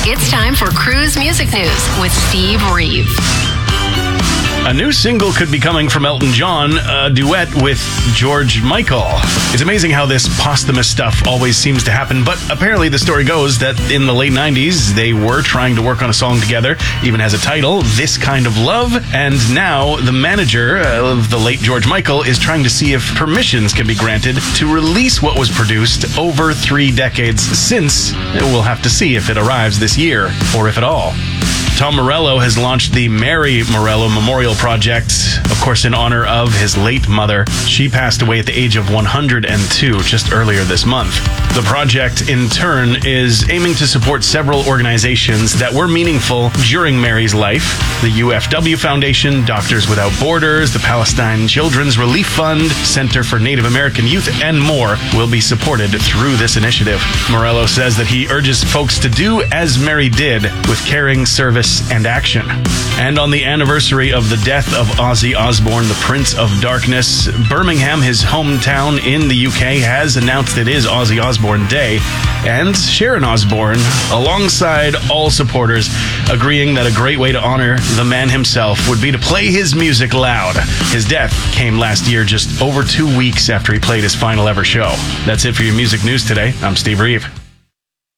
It's time for Cruise Music News with Steve Reeve. A new single could be coming from Elton John, a duet with George Michael. It's amazing how this posthumous stuff always seems to happen, but apparently the story goes that in the late 90s, they were trying to work on a song together, even has a title, This Kind of Love, and now the manager of the late George Michael is trying to see if permissions can be granted to release what was produced over 3 decades since. We'll have to see if it arrives this year, or if at all. Tom Morello has launched the Mary Morello Memorial Project, of course in honor of his late mother. She passed away at the age of 102 just earlier this month. The project, in turn, is aiming to support several organizations that were meaningful during Mary's life. The UFW Foundation, Doctors Without Borders, the Palestine Children's Relief Fund, Center for Native American Youth, and more will be supported through this initiative. Morello says that he urges folks to do as Mary did with caring, service, and action. And on the anniversary of the death of Ozzy Osbourne, the Prince of Darkness, Birmingham, his hometown in the UK, has announced it is Ozzy Osbourne Day. And Sharon Osbourne, alongside all supporters, agreeing that a great way to honor the man himself would be to play his music loud. His death came last year, just over 2 weeks after he played his final ever show. That's it for your music news today. I'm Steve Reeve.